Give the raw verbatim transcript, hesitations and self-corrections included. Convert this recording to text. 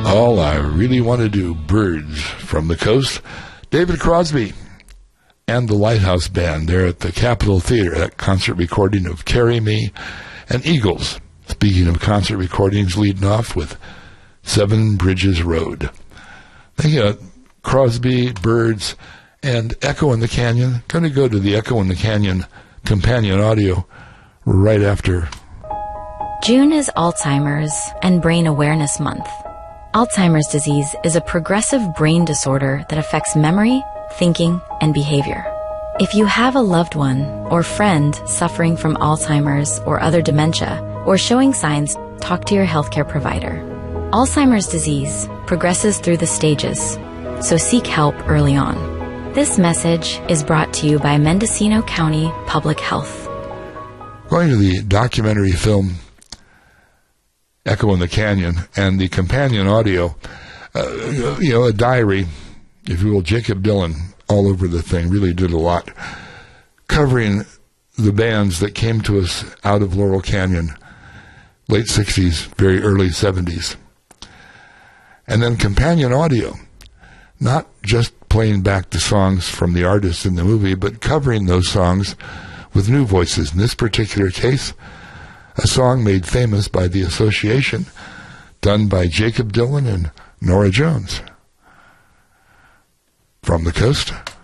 All I Really Want to Do, Birds from the Coast. David Crosby and the Lighthouse Band there at the Capitol Theater, that concert recording of Carry Me, and Eagles. Speaking of concert recordings, leading off with Seven Bridges Road. Thank you, Crosby, Birds, and Echo in the Canyon. Going to go to the Echo in the Canyon companion audio right after. June is Alzheimer's and Brain Awareness Month. Alzheimer's disease is a progressive brain disorder that affects memory, thinking, and behavior. If you have a loved one or friend suffering from Alzheimer's or other dementia or showing signs, talk to your healthcare provider. Alzheimer's disease progresses through the stages, so seek help early on. This message is brought to you by Mendocino County Public Health. Going to the documentary film Echo in the Canyon and the companion audio, uh, you know, a diary, if you will, Jacob Dylan all over the thing, really did a lot, covering the bands that came to us out of Laurel Canyon, late sixties, very early seventies. And then companion audio, not just playing back the songs from the artists in the movie, but covering those songs with new voices. In this particular case, a song made famous by the Association, done by Jacob Dylan and Nora Jones. From the Coast.